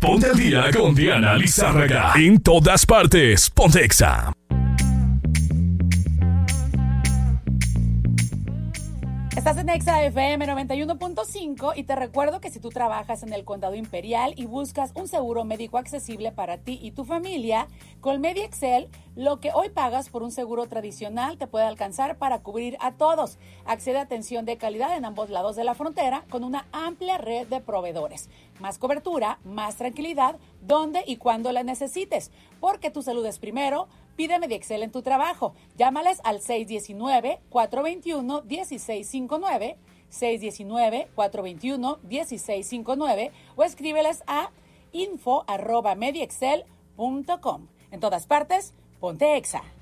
Ponte al día con Diana Lizárraga. En todas partes, ponte Exa. Estás en Exa FM 91.5 y te recuerdo que si tú trabajas en el Condado Imperial y buscas un seguro médico accesible para ti y tu familia, con MediExcel, lo que hoy pagas por un seguro tradicional te puede alcanzar para cubrir a todos. Accede a atención de calidad en ambos lados de la frontera con una amplia red de proveedores. Más cobertura, más tranquilidad, donde y cuando la necesites. Porque tu salud es primero. Pide MediExcel en tu trabajo. Llámales al 619-421-1659, 619-421-1659 o escríbeles a info@mediexcel.com. En todas partes, ponte Exa.